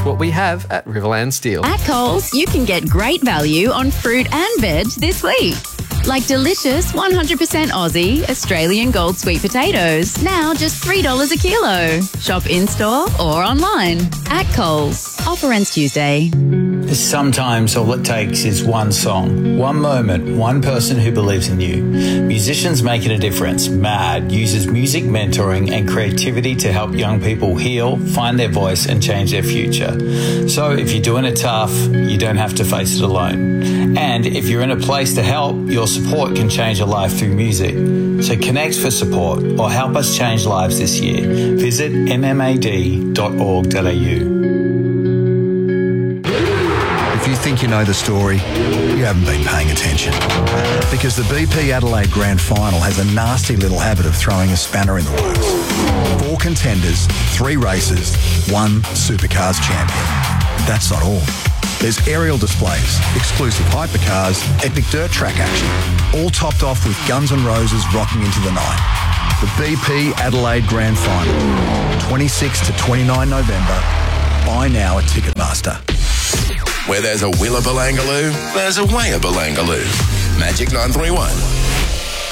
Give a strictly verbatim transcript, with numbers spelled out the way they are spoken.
That's what we have at Riverland Steel. At Coles, you can get great value on fruit and veg this week. Like delicious one hundred percent Aussie Australian Gold sweet potatoes, now just three dollars a kilo. Shop in-store or online. At Coles. Offer ends Tuesday. Sometimes all it takes is one song, one moment, one person who believes in you. Musicians Making a Difference, MAD, uses music mentoring and creativity to help young people heal, find their voice and change their future. So if you're doing it tough, you don't have to face it alone. And if you're in a place to help, your support can change a life through music. So connect for support or help us change lives this year. Visit m m a d dot org dot a u. If you think you know the story, you haven't been paying attention. Because the B P Adelaide Grand Final has a nasty little habit of throwing a spanner in the works. Four contenders, three races, one Supercars champion. That's not all. There's aerial displays, exclusive hypercars, epic dirt track action, all topped off with Guns N' Roses rocking into the night. The B P Adelaide Grand Final, twenty-sixth to twenty-ninth November. Buy now at Ticketmaster. Where there's a Willa Balangaloo, there's a way of Balangaloo. Magic nine three one.